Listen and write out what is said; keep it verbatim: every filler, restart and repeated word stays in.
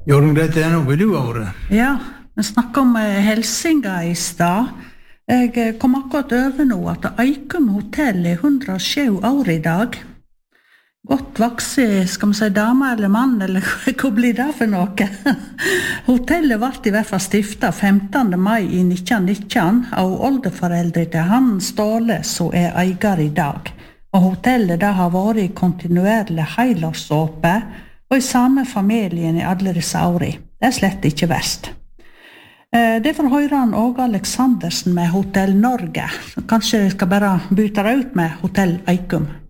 Jorunn, dette er noe du har vært. Ja, vi snakker om Helsinga i stad. Jeg kom akkurat over nå at Eikum hotell er hundre og sju år i dag. Godt vokse, skal man si dame eller mann, eller hva blir det for noe? Hotellet ble i hvert fall stiftet femtende mai i nitten nitten av oldeforeldre til han Ståle, som er eier i dag. Og hotellet da har vært i kontinuerlig helårsåpe, og i samme familien i alle disse årene. Det er slett ikke verst. Derfor hører han Åge Aleksandersen med Hotell Norge. Kanskje jeg skal bare bytte det ut med Hotell Eikum.